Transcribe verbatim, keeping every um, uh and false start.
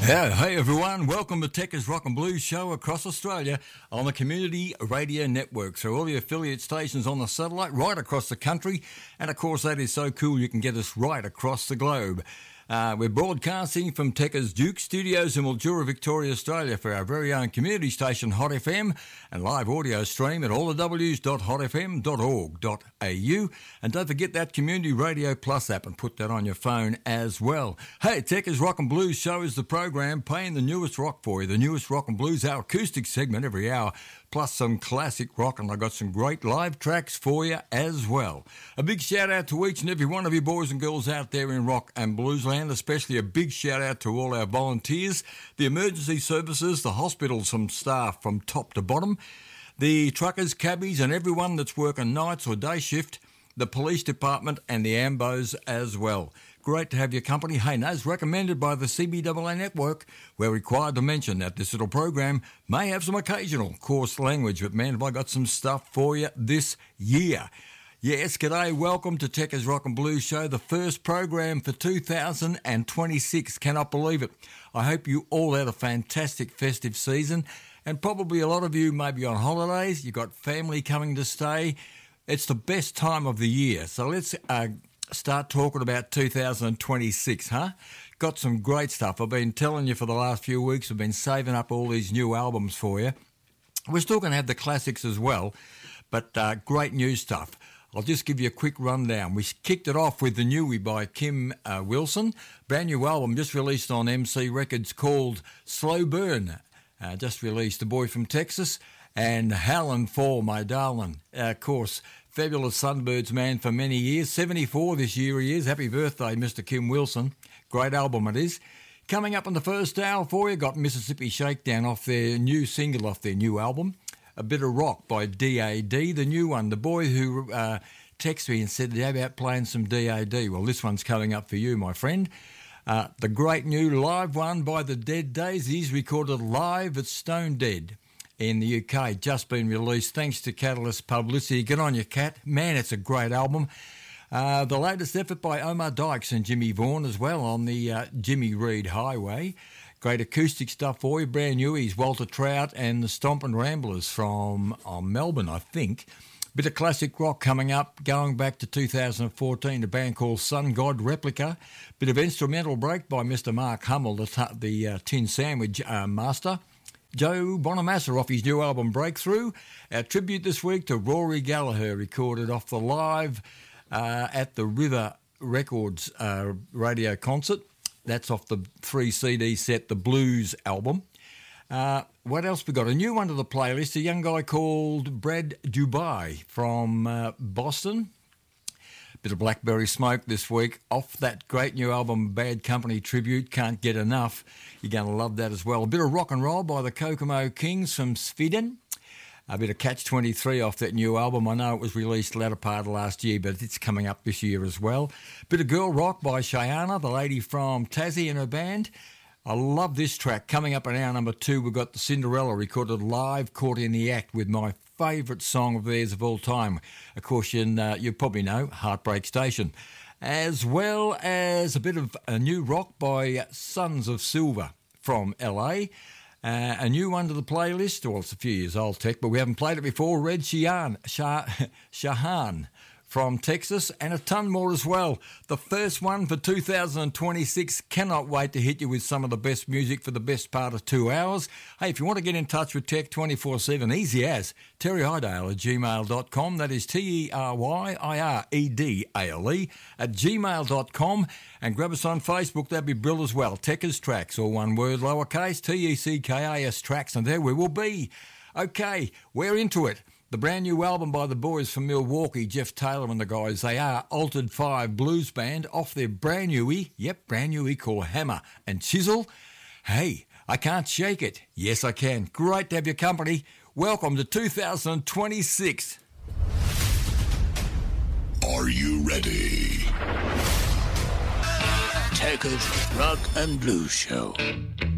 Yeah, hey everyone, welcome to Techers Rock and Blues Show across Australia on the Community Radio Network. So all the affiliate stations on the satellite right across the country, and of course that is so cool you can get us right across the globe. Uh, we're broadcasting from Techers Duke Studios in Mildura, Victoria, Australia for our very own community station Hot F M, and live audio stream at all the w dot hot f m dot org dot a u. And don't forget that Community Radio Plus app and put that on your phone as well. Hey, Techers Rock and Blues Show is the program playing the newest rock for you, the newest rock and blues, our acoustic segment every hour, plus some classic rock, and I've got some great live tracks for you as well. A big shout out to each and every one of you boys and girls out there in rock and blues land, especially a big shout out to all our volunteers, the emergency services, the hospitals, some staff from top to bottom, the truckers, cabbies and everyone that's working nights or day shift, the police department and the ambos as well. Great to have your company. Hey, as recommended by the C B A A Network, we're required to mention that this little program may have some occasional coarse language, but man, have I got some stuff for you this year. Yes, g'day, welcome to Techers Rock and Blues Show, the first program for two thousand twenty-six. Cannot believe it. I hope you all had a fantastic festive season, and probably a lot of you may be on holidays, you've got family coming to stay. It's the best time of the year, so let's uh, start talking about two thousand twenty-six, huh? Got some great stuff. I've been telling you for the last few weeks, I've been saving up all these new albums for you. We're still going to have the classics as well, but uh, great new stuff. I'll just give you a quick rundown. We kicked it off with the Newie by Kim uh, Wilson, brand new album just released on M C Records called Slow Burn, uh, just released, The Boy from Texas, and Howlin' For My Darlin', uh, of course, fabulous Sunbirds man for many years, seventy-four this year he is. Happy birthday, Mister Kim Wilson. Great album it is. Coming up in the first hour for you, got Mississippi Shakedown off their new single, off their new album. A Bit of Rock by D A D, the new one. The boy who uh, texted me and said, how about playing some D A D? Well, this one's coming up for you, my friend. Uh, the great new live one by the Dead Daisies, recorded live at Stone Dead in the U K, just been released thanks to Catalyst Publicity. Get on your cat. Man, it's a great album. Uh, the latest effort by Omar Dykes and Jimmy Vaughan as well on the uh, Jimmy Reed Highway. Great acoustic stuff for you. Brand new, he's Walter Trout and the Stompin' Ramblers from uh, Melbourne, I think. Bit of classic rock coming up, going back to two thousand fourteen, a band called Sun God Replica. Bit of instrumental break by Mister Mark Hummel, the, t- the uh, Tin Sandwich uh, master. Joe Bonamassa off his new album Breakthrough. Our tribute this week to Rory Gallagher, recorded off the live uh, at the River Records uh, radio concert. That's off the three C D set, the Blues album. Uh, what else we got? A new one to the playlist, a young guy called Brad Dubai from uh, Boston. Bit of Blackberry Smoke this week off that great new album Bad Company Tribute, Can't Get Enough. You're going to love that as well. A bit of rock and roll by the Kokomo Kings from Sweden. A bit of Catch twenty-three off that new album. I know it was released latter part of last year, but it's coming up this year as well. Bit of Girl Rock by Cheyenne, the lady from Tassie and her band. I love this track. Coming up in hour number two, we've got the Cinderella, recorded live, caught in the act with my favourite song of theirs of all time. Of course, you, uh, you probably know, Heartbreak Station. As well as a bit of a new rock by Sons of Silver from L A. Uh, a new one to the playlist. Well, it's a few years old, Tech, but we haven't played it before. Red Sheehan, Shah, Shahan from Texas, and a ton more as well. The first one for two thousand twenty-six. Cannot wait to hit you with some of the best music for the best part of two hours. Hey, if you want to get in touch with Tech twenty-four seven, easy as Terry Idale at gmail dot com. That is T E R Y I R E D A L E at gmail dot com. And grab us on Facebook, that'd be brilliant as well. Techers Tracks, all one word, lowercase, T E C K A S Tracks, and there we will be. Okay, we're into it. The brand new album by the boys from Milwaukee, Jeff Taylor and the guys. They are Altered Five Blues Band off their brand newie, yep, brand newie called Hammer and Chisel. Hey, I can't shake it. Yes, I can. Great to have your company. Welcome to two thousand twenty-six. Are you ready? Techers Rock and Blues Show.